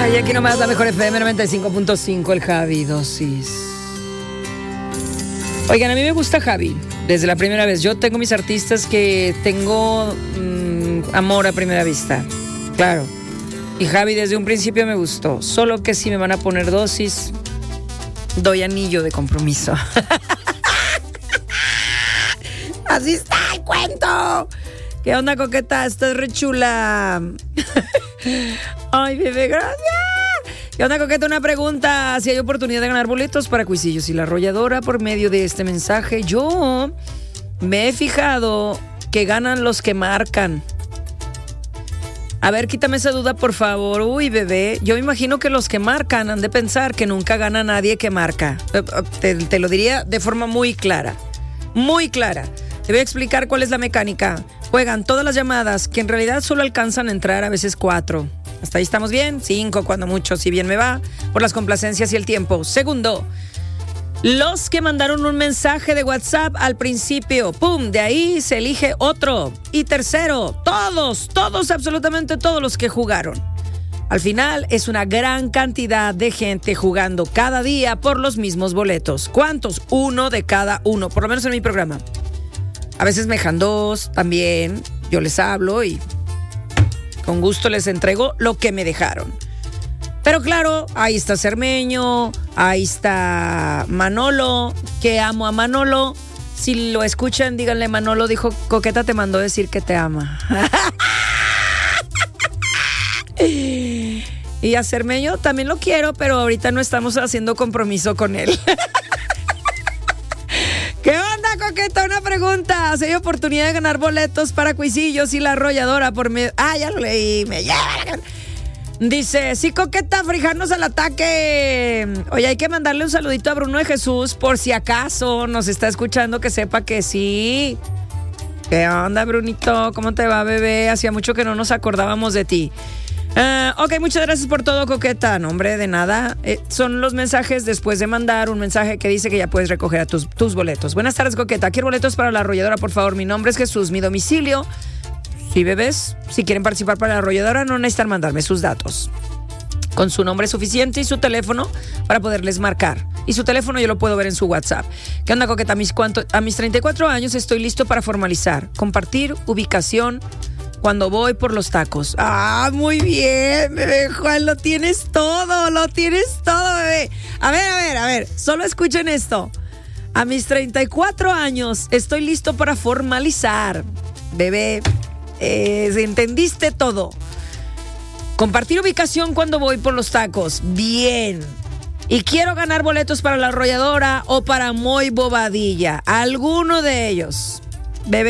Y aquí nomás la mejor FM 95.5, el Javi Dosis. Oigan, a mí me gusta Javi desde la primera vez. Yo tengo mis artistas que tengo amor a primera vista, claro. Y Javi desde un principio me gustó. Solo que si me van a poner dosis, doy anillo de compromiso. Así está el cuento. ¿Qué onda, coqueta? Estás re chula. Ay, bebé, gracias. ¿Qué onda, coqueta? Una pregunta. Si hay oportunidad de ganar boletos para Cuisillos y La Arrolladora por medio de este mensaje. Yo me he fijado que ganan los que marcan. A ver, quítame esa duda, por favor. Uy, bebé, yo me imagino que los que marcan han de pensar que nunca gana nadie que marca. Te lo diría de forma muy clara. Muy clara. Te voy a explicar cuál es la mecánica. Juegan todas las llamadas, que en realidad solo alcanzan a entrar a veces 4. Hasta ahí estamos bien, 5 cuando mucho, si bien me va, por las complacencias y el tiempo. Segundo, los que mandaron un mensaje de WhatsApp al principio, ¡pum!, de ahí se elige otro. Y tercero, todos, absolutamente todos los que jugaron. Al final es una gran cantidad de gente jugando cada día por los mismos boletos. ¿Cuántos? Uno de cada uno, por lo menos en mi programa. A veces me dejan 2 también, yo les hablo y con gusto les entrego lo que me dejaron. Pero claro, ahí está Cermeño, ahí está Manolo, que amo a Manolo. Si lo escuchan, díganle, Manolo dijo, Coqueta te mandó decir que te ama. Y a Cermeño también lo quiero, pero ahorita no estamos haciendo compromiso con él. ¿Qué onda, Coqueta? Una pregunta. Si hay oportunidad de ganar boletos para Cuisillos y La Arrolladora por medio... Ah, ya lo leí, me lleva. Dice, sí, Coqueta, frijarnos al ataque. Oye, hay que mandarle un saludito a Bruno de Jesús, por si acaso nos está escuchando, que sepa que sí. ¿Qué onda, Brunito? ¿Cómo te va, bebé? Hacía mucho que no nos acordábamos de ti. Ok, muchas gracias por todo, Coqueta. No, hombre, de nada. Son los mensajes después de mandar un mensaje que dice que ya puedes recoger a tus boletos. Buenas tardes, Coqueta. Quiero boletos para La Arrolladora, por favor. Mi nombre es Jesús. Mi domicilio. Sí, bebés, si quieren participar para La Arrolladora, no necesitan mandarme sus datos. Con su nombre suficiente y su teléfono para poderles marcar. Y su teléfono yo lo puedo ver en su WhatsApp. ¿Qué onda, Coqueta? A mis 34 años estoy listo para formalizar. Compartir ubicación cuando voy por los tacos. Ah, muy bien, bebé Juan, lo tienes todo, bebé. A ver, solo escuchen esto. A mis 34 años estoy listo para formalizar. Bebé, entendiste todo. Compartir ubicación cuando voy por los tacos. Bien. Y quiero ganar boletos para La Arrolladora o para Muy Bobadilla. Alguno de ellos.